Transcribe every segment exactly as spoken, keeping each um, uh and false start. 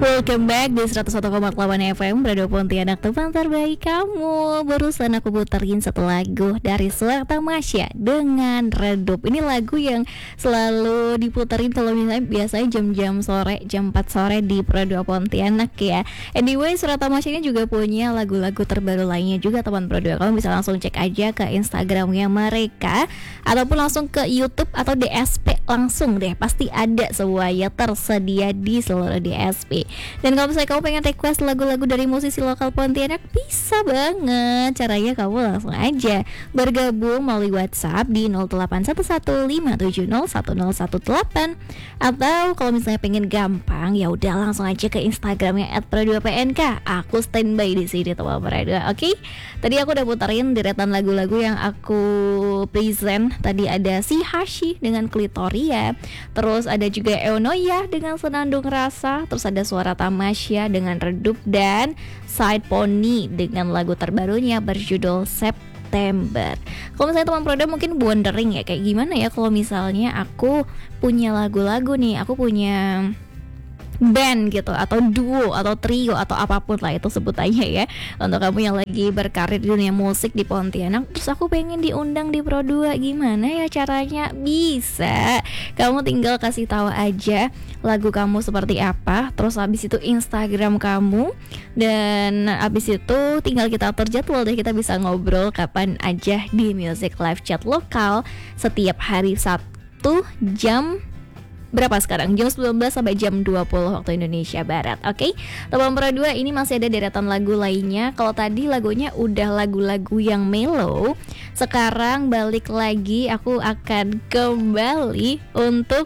Welcome back di seratus satu koma delapan F M Radio Pontianak, teman terbaik kamu. Barusan aku puterin satu lagu dari Suara Tamasya dengan Redup. Ini lagu yang selalu diputerin kalau misalnya biasanya jam-jam sore, jam empat sore di Radio Pontianak ya. Anyway, Suara Tamasya ini juga punya lagu-lagu terbaru lainnya juga teman Radio. Kamu bisa langsung cek aja ke Instagramnya mereka ataupun langsung ke YouTube atau D S P langsung deh. Pasti ada semuanya tersedia di seluruh D S P. Dan kalau misalnya kamu pengen request lagu-lagu dari musisi lokal Pontianak, bisa banget. Caranya kamu langsung aja bergabung melalui WhatsApp di nol delapan satu satu lima tujuh nol satu nol satu delapan. Atau kalau misalnya pengen gampang, ya udah langsung aja ke Instagramnya et radio p n k. Aku standby di sini teman Radio. Oke. Tadi aku udah puterin deretan lagu-lagu yang aku present. Tadi ada si Hashi dengan Klitoria, terus ada juga Eonoya dengan Senandung Rasa, terus ada Suara Tamasya dengan Redup, dan Side Pony dengan lagu terbarunya berjudul September. Kalau misalnya teman Proda mungkin wondering ya, kayak gimana ya kalau misalnya aku punya lagu-lagu nih, aku punya band gitu, atau duo, atau trio, atau apapun lah itu sebutannya ya. Untuk kamu yang lagi berkarir di dunia musik di Pontianak, terus aku pengen diundang di Pro dua, gimana ya caranya? Bisa, kamu tinggal kasih tahu aja lagu kamu seperti apa, terus habis itu Instagram kamu, dan habis itu tinggal kita atur jadwal deh, kita bisa ngobrol kapan aja di Music Live Chat lokal setiap hari Sabtu jam berapa sekarang? Jam sembilan belas sampai jam dua puluh waktu Indonesia Barat. Oke, okay? Teman Pro dua, ini masih ada deretan lagu lainnya. Kalau tadi lagunya udah lagu-lagu yang mellow, sekarang balik lagi, aku akan kembali untuk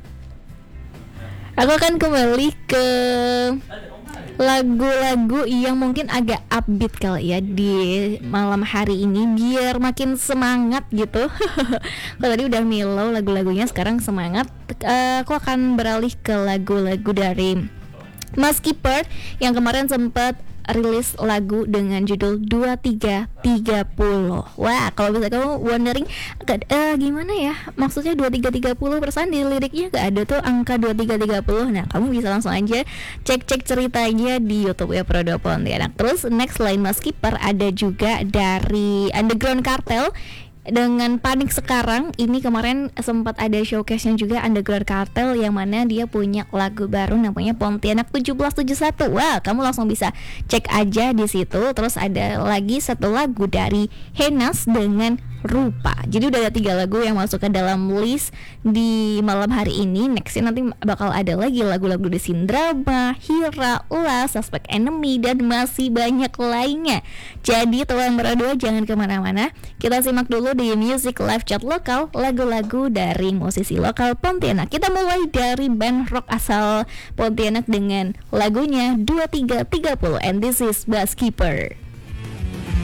Aku akan kembali ke lagu-lagu yang mungkin agak upbeat kali ya di malam hari ini, biar makin semangat gitu. Kalau tadi udah mellow lagu-lagunya, sekarang semangat. uh, Aku akan beralih ke lagu-lagu dari Mas Kiper yang kemarin sempat rilis lagu dengan judul dua tiga tiga puluh. Wah, kalau bisa kamu wondering uh, gimana ya maksudnya dua tiga tiga puluh persen, di liriknya gak ada tuh angka dua tiga tiga puluh. Nah, kamu bisa langsung aja cek-cek ceritanya di YouTube ya Pro dua Pontianak. Terus next line Mas Kiper ada juga dari Underground Cartel dengan Panik Sekarang. Ini kemarin sempat ada showcase-nya juga Underground Cartel, yang mana dia punya lagu baru namanya Pontianak tujuh belas tujuh puluh satu. Wah, kamu langsung bisa cek aja di situ. Terus ada lagi satu lagu dari Henas dengan Rupa. Jadi udah ada tiga lagu yang masuk ke dalam list di malam hari ini. Nextnya nanti bakal ada lagi lagu-lagu di Sindrama, Hira, Ula, Suspect Enemy, dan masih banyak lainnya. Jadi teman berdua jangan kemana-mana, kita simak dulu di Music Live Chat lokal lagu-lagu dari musisi lokal Pontianak. Kita mulai dari band rock asal Pontianak dengan lagunya dua tiga tiga puluh, and this is Bass Keeper.